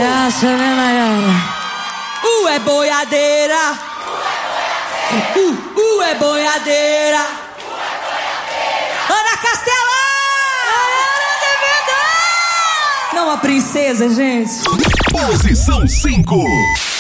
Essa, né, Nayara? É boiadeira. É boiadeira. Ana Castela! Não, a princesa, gente. Posição 5.